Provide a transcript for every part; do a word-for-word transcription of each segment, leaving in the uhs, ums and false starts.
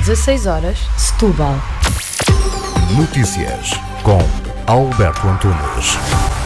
dezasseis horas, Setúbal. Notícias com Alberto Antunes.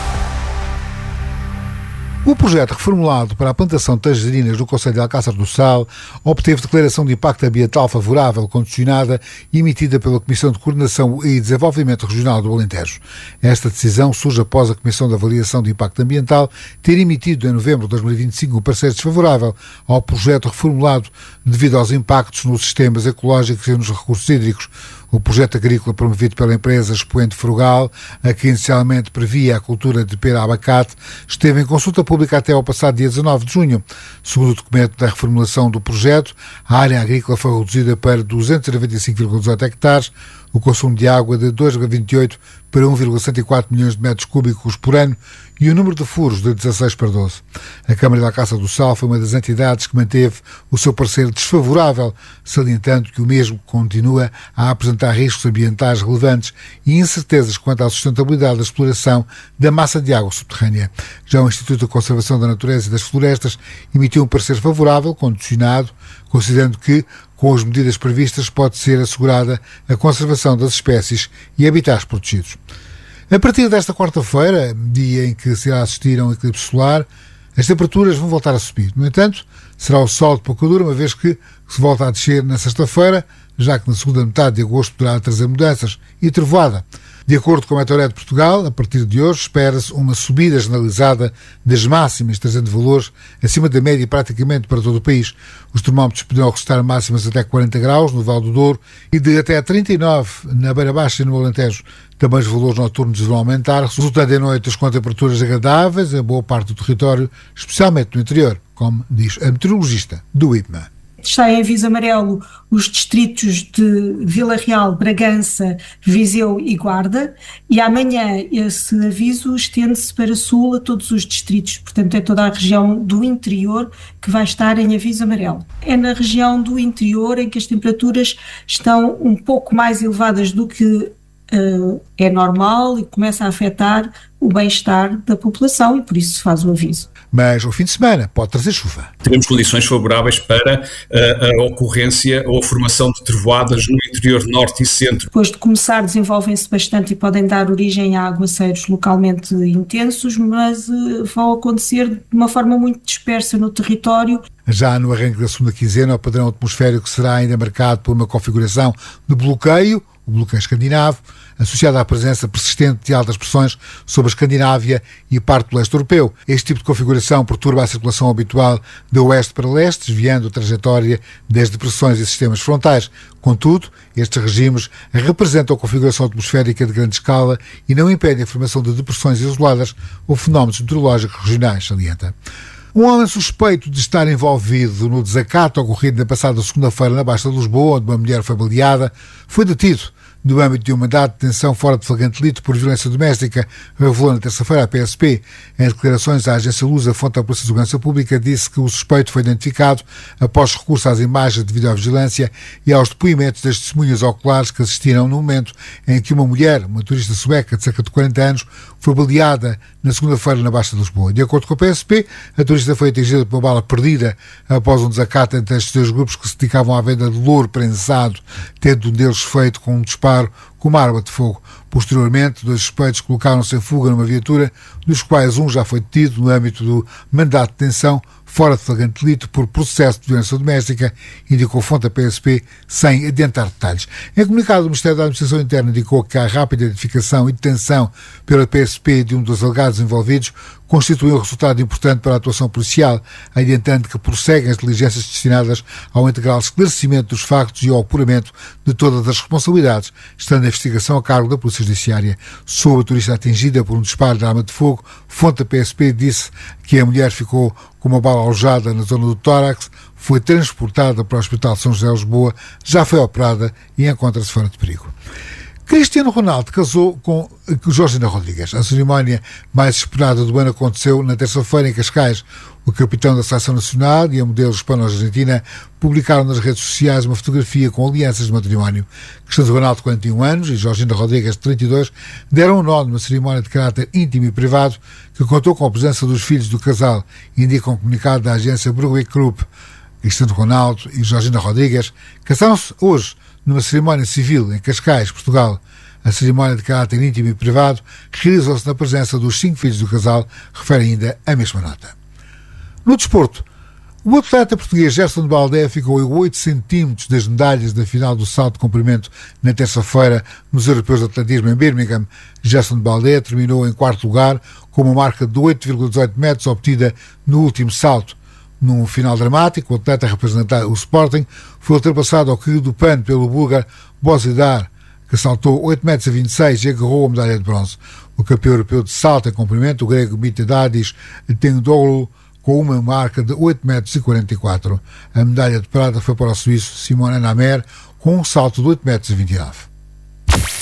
O projeto reformulado para a plantação de tangerinas no concelho de Alcácer do Sal obteve declaração de impacto ambiental favorável condicionada e emitida pela Comissão de Coordenação e Desenvolvimento Regional do Alentejo. Esta decisão surge após a Comissão de Avaliação de Impacto Ambiental ter emitido em novembro de dois mil e vinte e cinco um parecer desfavorável ao projeto reformulado devido aos impactos nos sistemas ecológicos e nos recursos hídricos. O projeto agrícola promovido pela empresa Expoente Frugal, a que inicialmente previa a cultura de pera-abacate, esteve em consulta pública até ao passado dia dezanove de junho. Segundo o documento da reformulação do projeto, a área agrícola foi reduzida para duzentos e noventa e cinco vírgula dezoito hectares, o consumo de água de dois vírgula vinte e oito para um vírgula cento e quatro milhões de metros cúbicos por ano e o número de furos de dezasseis para doze. A Câmara de Alcácer do Sal foi uma das entidades que manteve o seu parecer desfavorável, salientando que o mesmo continua a apresentar riscos ambientais relevantes e incertezas quanto à sustentabilidade da exploração da massa de água subterrânea. Já o Instituto de Conservação da Natureza e das Florestas emitiu um parecer favorável, condicionado, considerando que, com as medidas previstas, pode ser assegurada a conservação das espécies e habitats protegidos. A partir desta quarta-feira, dia em que se irá assistir a um eclipse solar, as temperaturas vão voltar a subir. No entanto, será o sol de pouca dura, uma vez que se volta a descer na sexta-feira, já que na segunda metade de agosto poderá trazer mudanças e trovoada. De acordo com a Meteorologia de Portugal, a partir de hoje espera-se uma subida generalizada das máximas, trazendo valores acima da média praticamente para todo o país. Os termómetros poderão registrar máximas até quarenta graus no Val do Douro e de até trinta e nove na Beira Baixa e no Alentejo. Também os valores noturnos vão aumentar, resultando em noites com temperaturas agradáveis em boa parte do território, especialmente no interior, como diz a meteorologista do I P M A. Está em aviso amarelo os distritos de Vila Real, Bragança, Viseu e Guarda, e amanhã esse aviso estende-se para sul a todos os distritos, portanto é toda a região do interior que vai estar em aviso amarelo. É na região do interior em que as temperaturas estão um pouco mais elevadas do que Uh, é normal e começa a afetar o bem-estar da população e por isso se faz o aviso. Mas o fim de semana pode trazer chuva. Teremos condições favoráveis para uh, a ocorrência ou a formação de trovoadas no interior norte e centro. Depois de começar, desenvolvem-se bastante e podem dar origem a aguaceiros localmente intensos, mas uh, vão acontecer de uma forma muito dispersa no território. Já no arranque da segunda quinzena, o padrão atmosférico será ainda marcado por uma configuração de bloqueio, o bloqueio escandinavo, associado à presença persistente de altas pressões sobre a Escandinávia e parte do leste europeu. Este tipo de configuração perturba a circulação habitual de oeste para leste, desviando a trajetória das depressões e sistemas frontais. Contudo, estes regimes representam a configuração atmosférica de grande escala e não impedem a formação de depressões isoladas ou fenómenos meteorológicos regionais, salienta. Um homem suspeito de estar envolvido no desacato ocorrido na passada segunda-feira na Baixa de Lisboa, onde uma mulher foi baleada, foi detido no âmbito de um mandato de detenção fora de flagrante delito por violência doméstica, revelou na terça-feira a P S P. Em declarações à agência Lusa, a fonte da Polícia de Segurança Pública disse que o suspeito foi identificado após recurso às imagens de videovigilância e aos depoimentos das testemunhas oculares que assistiram no momento em que uma mulher, uma turista sueca de cerca de quarenta anos, foi baleada na segunda-feira na Baixa de Lisboa. De acordo com a P S P, a turista foi atingida por uma bala perdida após um desacato entre estes dois grupos que se dedicavam à venda de louro prensado, tendo um deles feito com um disparo com uma arma de fogo. Posteriormente, dois suspeitos colocaram-se em fuga numa viatura, dos quais um já foi detido no âmbito do mandato de detenção fora de flagrante delito por processo de violência doméstica, indicou a fonte da P S P, sem adiantar detalhes. Em comunicado, o Ministério da Administração Interna indicou que a rápida identificação e detenção pela P S P de um dos alegados envolvidos constitui um resultado importante para a atuação policial, adiantando que prosseguem as diligências destinadas ao integral esclarecimento dos factos e ao apuramento de todas as responsabilidades, estando a investigação a cargo da Polícia Judiciária. Sobre a turista atingida por um disparo de arma de fogo, fonte da P S P disse que a mulher ficou com uma bala alojada na zona do tórax, foi transportada para o Hospital São José de Lisboa, já foi operada e encontra-se fora de perigo. Cristiano Ronaldo casou com Georgina Rodrigues. A cerimónia mais esperada do ano aconteceu na terça-feira em Cascais. O capitão da Seleção Nacional e a modelo hispano-argentina publicaram nas redes sociais uma fotografia com alianças de matrimónio. Cristiano Ronaldo, quarenta e um anos, e Georgina Rodrigues, trinta e dois, deram um nó numa cerimónia de caráter íntimo e privado que contou com a presença dos filhos do casal, indica um comunicado da agência Brunswick Group. Cristiano Ronaldo e Georgina Rodrigues casaram-se hoje numa cerimónia civil em Cascais, Portugal. A cerimónia de caráter íntimo e privado realizou-se na presença dos cinco filhos do casal, refere ainda a mesma nota. No desporto, o atleta português Gerson Baldé ficou a oito centímetros das medalhas da final do salto de comprimento na terça-feira nos Europeus de Atletismo em Birmingham. Gerson Baldé terminou em quarto lugar com uma marca de oito vírgula dezoito metros obtida no último salto. Num final dramático, o atleta a representar o Sporting foi ultrapassado ao cair do pano pelo búlgaro Bozidar, que saltou oito metros e vinte e seis e agarrou a medalha de bronze. O campeão europeu de salto em comprimento, o grego Mitadadis Tendoğlu, com uma marca de oito metros e quarenta e quatro. A medalha de prata foi para o suíço Simon Enamer, com um salto de oito metros e vinte e nove.